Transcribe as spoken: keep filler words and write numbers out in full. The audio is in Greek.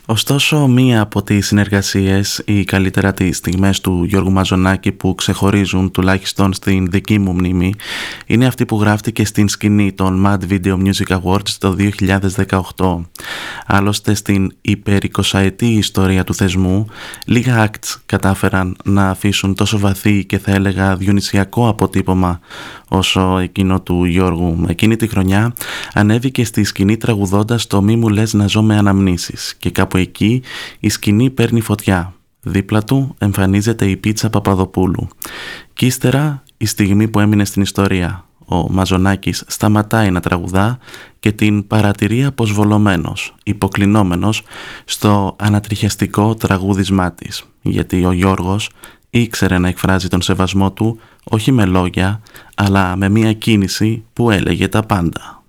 Ωστόσο, μία από τις συνεργασίες ή καλύτερα τις στιγμές του Γιώργου Μαζονάκη που ξεχωρίζουν τουλάχιστον στην δική μου μνήμη είναι αυτή που γράφτηκε στην σκηνή των Mad Video Music Awards το δύο χιλιάδες δεκαοκτώ. Άλλωστε, στην υπερεικοσαετή ιστορία του θεσμού, λίγα acts κατάφεραν να αφήσουν τόσο βαθύ και θα έλεγα διονυσιακό αποτύπωμα όσο εκείνο του Γιώργου. Εκείνη τη χρονιά ανέβηκε στη σκηνή τραγουδώντας το «Μη μου λες να ζω με αναμνήσεις» και κάπου εκεί η σκηνή παίρνει φωτιά. Δίπλα του εμφανίζεται η Πίτσα Παπαδοπούλου. Κι ύστερα η στιγμή που έμεινε στην ιστορία. Ο Μαζονάκης σταματάει να τραγουδά και την παρατηρεί αποσβολωμένος, υποκλεινόμενος στο ανατριχιαστικό τραγούδισμά της. Γιατί ο Γιώργος ήξερε να εκφράζει τον σεβασμό του όχι με λόγια, αλλά με μια κίνηση που έλεγε τα πάντα.